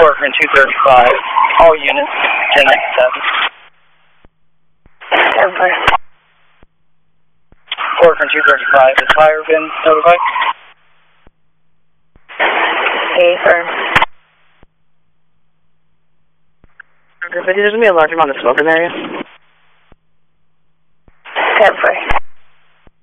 Portman 235, all units, 1097. Empire. Portman 235, has fire been notified? Affirm. There's going to be a large amount of smoke in the area.